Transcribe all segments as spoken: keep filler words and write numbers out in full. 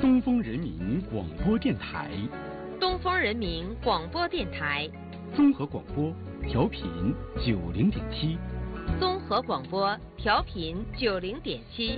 东风人民广播电台， 东风人民广播电台， 综合广播，调频九零点七， 综合广播，调频九零点七。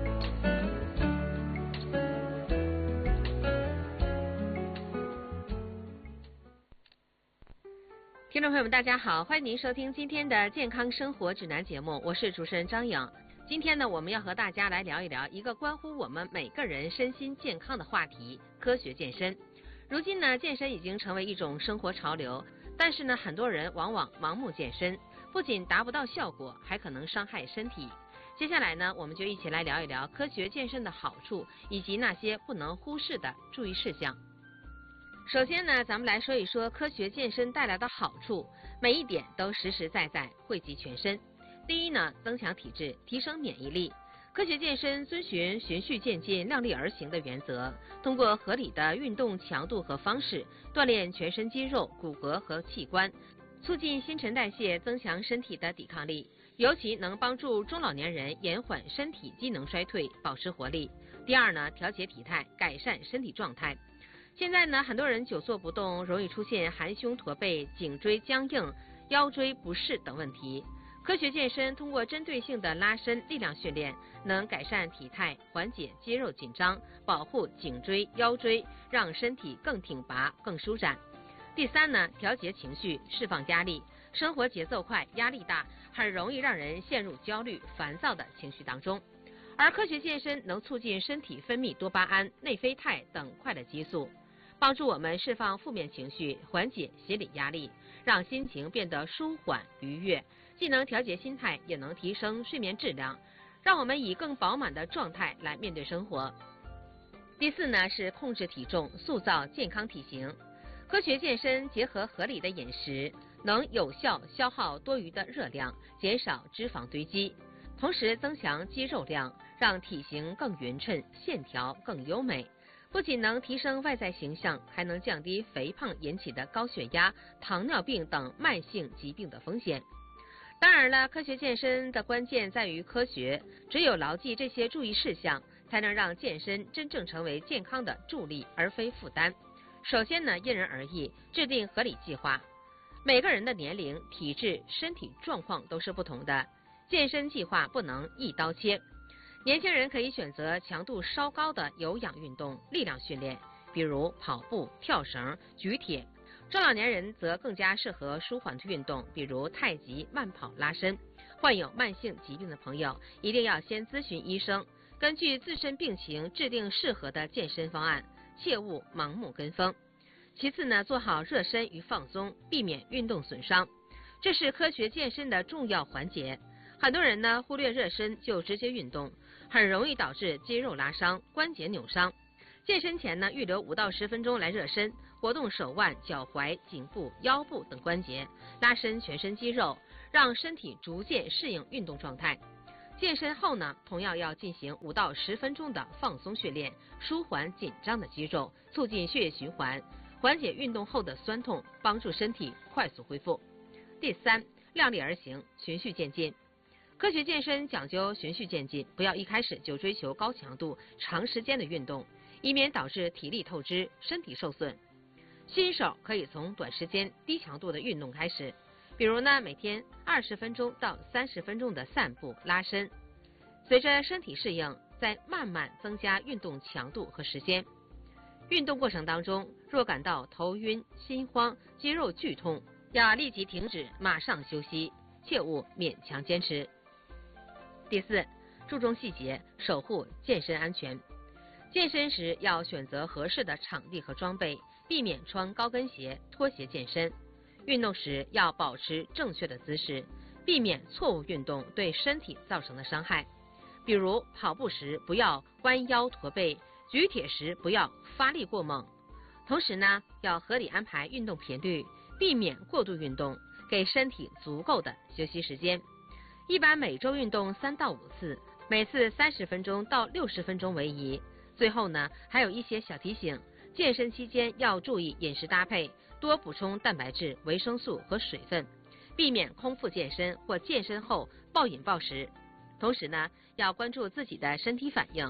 听众朋友们，大家好，欢迎您收听今天的健康生活指南节目，我是主持人张颖。今天呢，我们要和大家来聊一聊一个关乎我们每个人身心健康的话题——科学健身。如今呢，健身已经成为一种生活潮流，但是呢，很多人往往盲目健身，不仅达不到效果，还可能伤害身体。接下来呢，我们就一起来聊一聊科学健身的好处，以及那些不能忽视的注意事项。首先呢，咱们来说一说科学健身带来的好处，每一点都实实在在，惠及全身。第一呢，增强体质，提升免疫力。科学健身遵循循序渐进、量力而行的原则，通过合理的运动强度和方式，锻炼全身肌肉、骨骼和器官，促进新陈代谢，增强身体的抵抗力，尤其能帮助中老年人延缓身体机能衰退，保持活力。第二呢，调节体态，改善身体状态。现在呢，很多人久坐不动，容易出现含胸驼背、颈椎僵硬、腰椎不适等问题。科学健身通过针对性的拉伸力量训练，能改善体态，缓解肌肉紧张，保护颈椎、腰椎，让身体更挺拔、更舒展。第三呢，调节情绪，释放压力。生活节奏快，压力大，很容易让人陷入焦虑、烦躁的情绪当中。而科学健身能促进身体分泌多巴胺、内啡肽等快乐激素，帮助我们释放负面情绪，缓解心理压力，让心情变得舒缓愉悦，既能调节心态，也能提升睡眠质量，让我们以更饱满的状态来面对生活。第四呢，是控制体重，塑造健康体型。科学健身结合合理的饮食，能有效消耗多余的热量，减少脂肪堆积，同时增强肌肉量，让体型更匀称，线条更优美。不仅能提升外在形象，还能降低肥胖引起的高血压、糖尿病等慢性疾病的风险。当然了，科学健身的关键在于科学，只有牢记这些注意事项，才能让健身真正成为健康的助力，而非负担。首先呢，因人而异，制定合理计划。每个人的年龄、体质、身体状况都是不同的，健身计划不能一刀切。年轻人可以选择强度稍高的有氧运动、力量训练，比如跑步、跳绳、举铁。中老年人则更加适合舒缓运动，比如太极、慢跑、拉伸。患有慢性疾病的朋友一定要先咨询医生，根据自身病情制定适合的健身方案，切勿盲目跟风。其次呢，做好热身与放松，避免运动损伤，这是科学健身的重要环节。很多人呢忽略热身就直接运动，很容易导致肌肉拉伤、关节扭伤。健身前呢，预留五到十分钟来热身，活动手腕、脚踝、颈部、腰部等关节，拉伸全身肌肉，让身体逐渐适应运动状态。健身后呢，同样要进行五到十分钟的放松训练，舒缓紧张的肌肉，促进血液循环，缓解运动后的酸痛，帮助身体快速恢复。第三，量力而行，循序渐进。科学健身讲究循序渐进，不要一开始就追求高强度、长时间的运动，以免导致体力透支、身体受损。新手可以从短时间、低强度的运动开始，比如呢，每天二十分钟到三十分钟的散步、拉伸。随着身体适应，再慢慢增加运动强度和时间。运动过程当中，若感到头晕、心慌、肌肉剧痛，要立即停止，马上休息，切勿勉强坚持。第四，注重细节，守护健身安全。健身时要选择合适的场地和装备，避免穿高跟鞋、拖鞋健身。运动时要保持正确的姿势，避免错误运动对身体造成的伤害。比如跑步时不要弯腰驼背，举铁时不要发力过猛。同时呢，要合理安排运动频率，避免过度运动，给身体足够的休息时间。一般每周运动三到五次，每次三十分钟到六十分钟为宜。最后呢，还有一些小提醒，健身期间要注意饮食搭配，多补充蛋白质、维生素和水分，避免空腹健身或健身后暴饮暴食。同时呢，要关注自己的身体反应，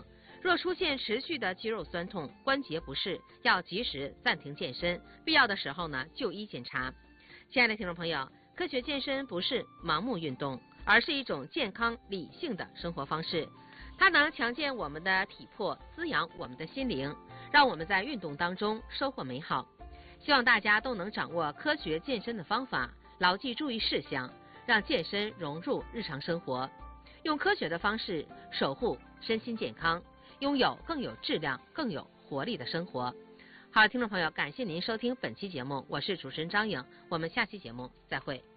若出现持续的肌肉酸痛、关节不适，要及时暂停健身，必要的时候呢就医检查。亲爱的听众朋友，科学健身不是盲目运动，而是一种健康理性的生活方式。它能强健我们的体魄，滋养我们的心灵，让我们在运动当中收获美好。希望大家都能掌握科学健身的方法，牢记注意事项，让健身融入日常生活，用科学的方式守护身心健康，拥有更有质量、更有活力的生活。好，听众朋友，感谢您收听本期节目，我是主持人张颖，我们下期节目再会。